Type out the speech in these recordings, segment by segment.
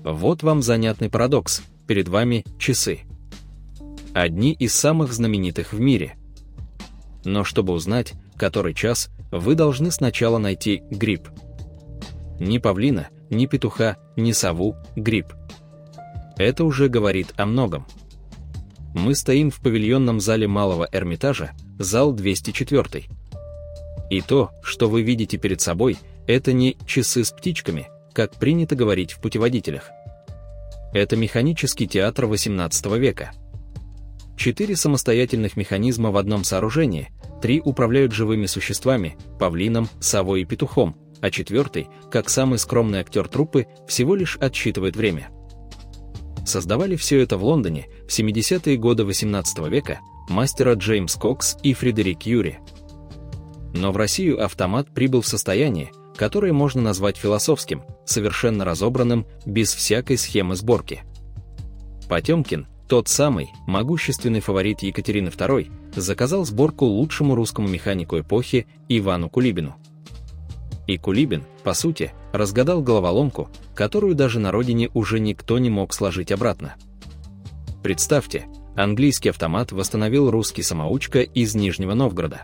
Вот вам занятный парадокс. Перед вами часы. Одни из самых знаменитых в мире. Но чтобы узнать, который час, вы должны сначала найти гриб. Ни павлина, ни петуха, ни сову, гриб. Это уже говорит о многом. Мы стоим в павильонном зале Малого Эрмитажа, зал 204. И то, что вы видите перед собой, это не часы с птичками, как принято говорить в путеводителях. Это механический театр XVIII века. 4 самостоятельных механизма в одном сооружении, 3 управляют живыми существами, павлином, совой и петухом, а 4, как самый скромный актер труппы, всего лишь отсчитывает время. Создавали все это в Лондоне в 70-е годы XVIII века мастера Джеймс Кокс и Фредерик Юри. Но в Россию автомат прибыл в состоянии, которое можно назвать философским, совершенно разобранным, без всякой схемы сборки. Потемкин, тот самый могущественный фаворит Екатерины II, заказал сборку лучшему русскому механику эпохи Ивану Кулибину. И Кулибин, по сути, разгадал головоломку, которую даже на родине уже никто не мог сложить обратно. Представьте, английский автомат восстановил русский самоучка из Нижнего Новгорода.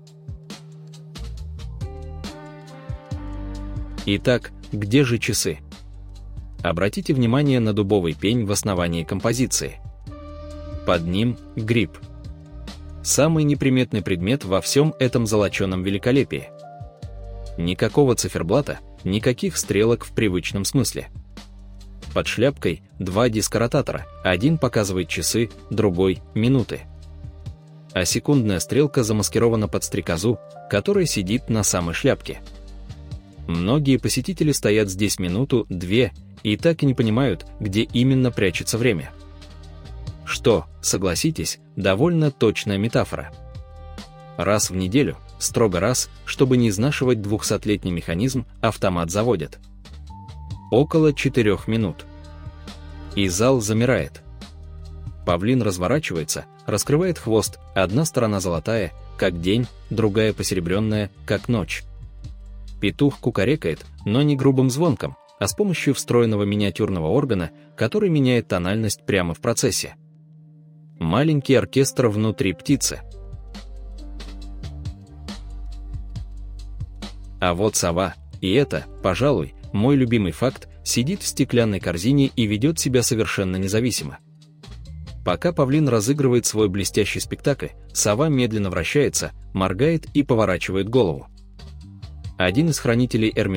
Итак, где же часы? Обратите внимание на дубовый пень в основании композиции. Под ним гриб. Самый неприметный предмет во всем этом золоченом великолепии. Никакого циферблата, никаких стрелок в привычном смысле. Под шляпкой 2 дискоротатора, один показывает часы, другой — минуты. А секундная стрелка замаскирована под стрекозу, которая сидит на самой шляпке. Многие посетители стоят здесь минуту-две и так и не понимают, где именно прячется время. Что, согласитесь, довольно точная метафора. Раз в неделю, строго раз, чтобы не изнашивать 200-летний механизм, автомат заводят. Около 4 минут. И зал замирает. Павлин разворачивается, раскрывает хвост, одна сторона золотая, как день, другая посеребренная, как ночь. Петух кукарекает, но не грубым звонком, а с помощью встроенного миниатюрного органа, который меняет тональность прямо в процессе. Маленький оркестр внутри птицы. А вот сова, и это, пожалуй, мой любимый факт, сидит в стеклянной корзине и ведет себя совершенно независимо. Пока павлин разыгрывает свой блестящий спектакль, сова медленно вращается, моргает и поворачивает голову. Один из хранителей Эрмитажа